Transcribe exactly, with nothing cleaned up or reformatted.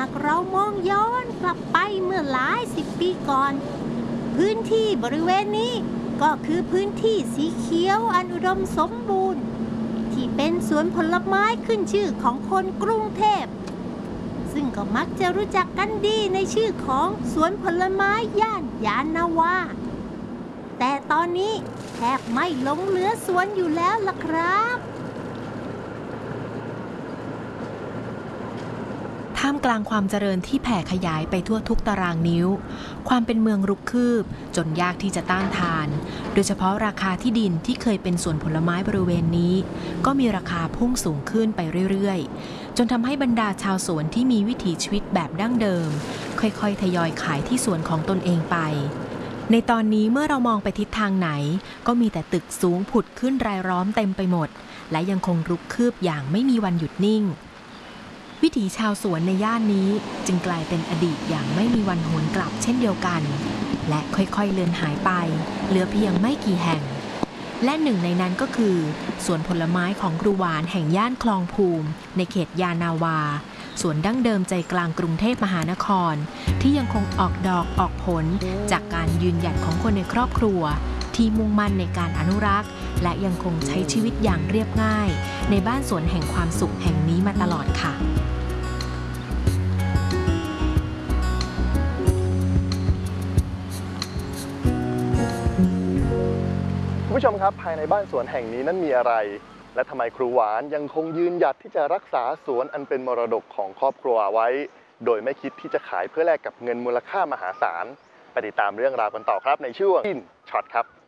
ากเรามองย้อนกลับไปเมื่อหลายสิบปีก่อนพื้นที่บริเวณนี้ก็คือพื้นที่สีเขียวอันอุดมสมบูรณ์ที่เป็นสวนผลไม้ขึ้นชื่อของคนกรุงเทพซึ่งก็มักจะรู้จักกันดีในชื่อของสวนผลไม้ย่านยานนาวาแต่ตอนนี้แทบไม่หลงเหลือสวนอยู่แล้วล่ะครับท่ามกลางความเจริญที่แผ่ขยายไปทั่วทุกตารางนิ้วความเป็นเมืองรุกคืบจนยากที่จะต้านทานโดยเฉพาะราคาที่ดินที่เคยเป็นสวนผลไม้บริเวณนี้ก็มีราคาพุ่งสูงขึ้นไปเรื่อยๆจนทำให้บรรดาชาวสวนที่มีวิถีชีวิตแบบดั้งเดิมค่อยๆทยอยขายที่สวนของตนเองไปในตอนนี้เมื่อเรามองไปทิศทางไหนก็มีแต่ตึกสูงผุดขึ้นรายล้อมเต็มไปหมดและยังคงรุกคืบอย่างไม่มีวันหยุดนิ่งวิถีชาวสวนในย่านนี้จึงกลายเป็นอดีตอย่างไม่มีวันหวนกลับเช่นเดียวกันและค่อยๆเลือนหายไปเหลือเพียงไม่กี่แห่งและหนึ่งในนั้นก็คือสวนผลไม้ของครูหวานแห่งย่านคลองภูมิในเขตยานาวาสวนดั้งเดิมใจกลางกรุงเทพมหานครที่ยังคงออกดอกออกผลจากการยืนหยัดของคนในครอบครัวที่มุ่งมั่นในการอนุรักษ์และยังคงใช้ชีวิตอย่างเรียบง่ายในบ้านสวนแห่งความสุขแห่งนี้มาตลอดค่ะคุณผู้ชมครับภายในบ้านสวนแห่งนี้นั้นมีอะไรและทำไมครูหวานยังคงยืนหยัดที่จะรักษาสวนอันเป็นมรดกของครอบครัวไว้โดยไม่คิดที่จะขายเพื่อแลกกับเงินมูลค่ามหาศาลไปติดตามเรื่องราวกันต่อครับในช่วงอินช็อตครับ